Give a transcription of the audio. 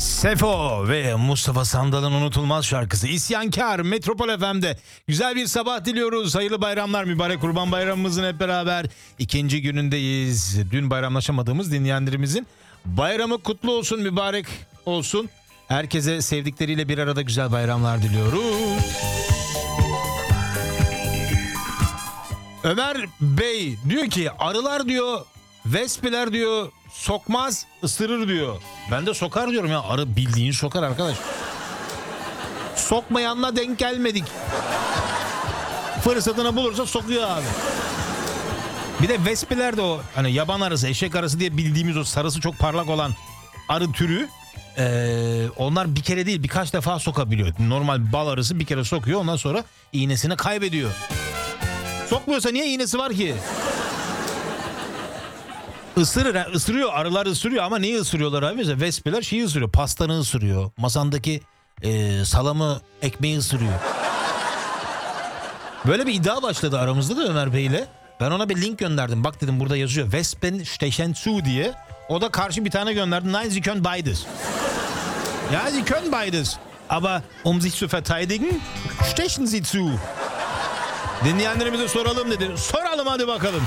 Sefo ve Mustafa Sandal'ın unutulmaz şarkısı İsyankar Metropol FM'de. Güzel bir sabah diliyoruz. Hayırlı bayramlar, mübarek Kurban Bayramımızın hep beraber ikinci günündeyiz. Dün bayramlaşamadığımız dinleyenlerimizin bayramı kutlu olsun, mübarek olsun. Herkese sevdikleriyle bir arada güzel bayramlar diliyoruz. Ömer Bey diyor ki arılar diyor, vespiler diyor sokmaz, ısırır diyor. Ben de sokar diyorum ya. Arı bildiğin sokar arkadaş. Sokmayanla denk gelmedik. Fırsatını bulursa sokuyor abi. Bir de vespiler de o hani yaban arısı, eşek arısı diye bildiğimiz o sarısı çok parlak olan arı türü. Onlar bir kere değil birkaç defa sokabiliyor. Normal bal arısı bir kere sokuyor, ondan sonra iğnesini kaybediyor. Sokmuyorsa niye iğnesi var ki? Isırır, ısırıyor. Arılar ısırıyor ama neyi ısırıyorlar abi? Mesela vespiler şeyi ısırıyor. Pastanı ısırıyor. Masandaki salamı, ekmeği ısırıyor. Böyle bir iddia başladı aramızda da Ömer Bey'le. Ben ona bir link gönderdim. Bak dedim burada yazıyor. Wespen Station Zoo diye. O da karşı bir tane gönderdi. Nein, Sie können beides. Ja, Sie können beides. Aber um sich zu verteidigen, stechen Sie zu. Dinleyenlerimize soralım dedi. Soralım hadi bakalım.